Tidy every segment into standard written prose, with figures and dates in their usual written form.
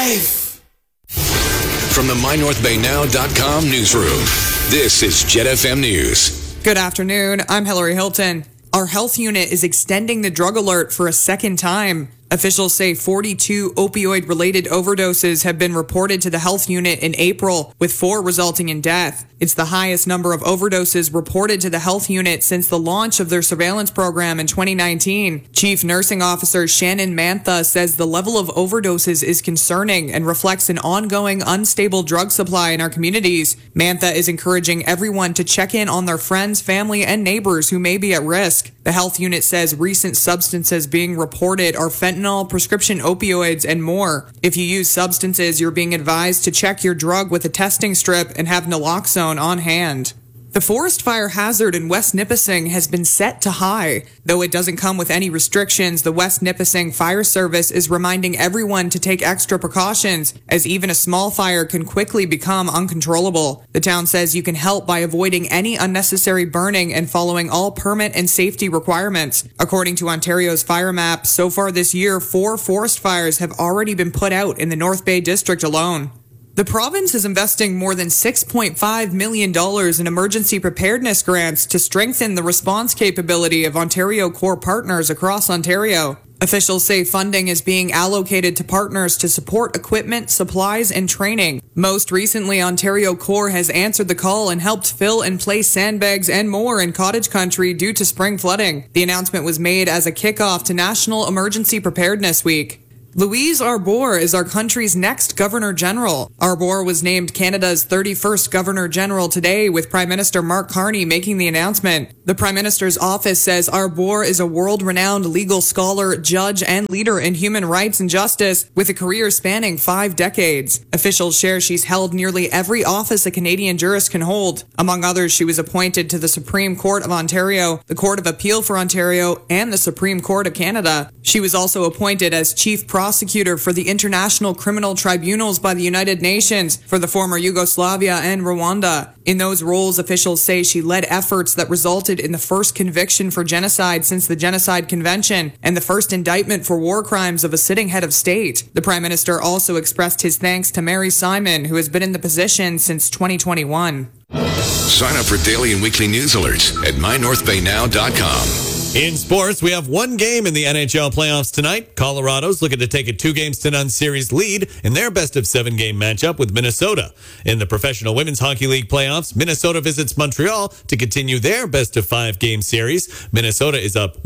life. From the MyNorthBayNow.com newsroom, this is Jet FM News. Good afternoon. I'm Hillary Hilton. Our health unit is extending the drug alert for a second time. Officials say 42 opioid-related overdoses have been reported to the health unit in April, with 4 resulting in death. It's the highest number of overdoses reported to the health unit since the launch of their surveillance program in 2019. Chief Nursing Officer Shannon Mantha says the level of overdoses is concerning and reflects an ongoing unstable drug supply in our communities. Mantha is encouraging everyone to check in on their friends, family, and neighbors who may be at risk. The health unit says recent substances being reported are fentanyl, prescription opioids, and more. If you use substances, you're being advised to check your drug with a testing strip and have naloxone on hand. The forest fire hazard in West Nipissing has been set to high. Though it doesn't come with any restrictions, the West Nipissing Fire Service is reminding everyone to take extra precautions, as even a small fire can quickly become uncontrollable. The town says you can help by avoiding any unnecessary burning and following all permit and safety requirements. According to Ontario's fire map, so far this year, 4 forest fires have already been put out in the North Bay District alone. The province is investing more than $6.5 million in emergency preparedness grants to strengthen the response capability of Ontario Corps partners across Ontario. Officials say funding is being allocated to partners to support equipment, supplies, and training. Most recently, Ontario Corps has answered the call and helped fill and place sandbags and more in cottage country due to spring flooding. The announcement was made as a kickoff to National Emergency Preparedness Week. Louise Arbour is our country's next Governor-General. Arbour was named Canada's 31st Governor-General today, with Prime Minister Mark Carney making the announcement. The Prime Minister's office says Arbour is a world-renowned legal scholar, judge, and leader in human rights and justice, with a career spanning 5 decades. Officials share she's held nearly every office a Canadian jurist can hold. Among others, she was appointed to the Supreme Court of Ontario, the Court of Appeal for Ontario, and the Supreme Court of Canada. She was also appointed as Chief Prosecutor for the International Criminal Tribunals by the United Nations for the former Yugoslavia and Rwanda. In those roles, officials say she led efforts that resulted in the first conviction for genocide since the Genocide Convention and the first indictment for war crimes of a sitting head of state. The Prime Minister also expressed his thanks to Mary Simon, who has been in the position since 2021. Sign up for daily and weekly news alerts at MyNorthBayNow.com. In sports, we have one game in the NHL playoffs tonight. Colorado's looking to take a 2-0 series lead in their best-of-7 game matchup with Minnesota. In the Professional Women's Hockey League playoffs, Minnesota visits Montreal to continue their best-of-5 game series. Minnesota is up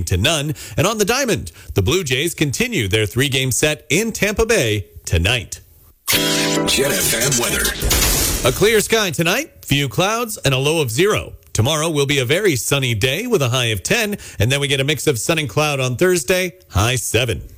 1-0. And on the diamond, the Blue Jays continue their 3-game set in Tampa Bay tonight. Jet FM weather. A clear sky tonight, few clouds, and a low of 0. Tomorrow will be a very sunny day with a high of 10, and then we get a mix of sun and cloud on Thursday, high 7.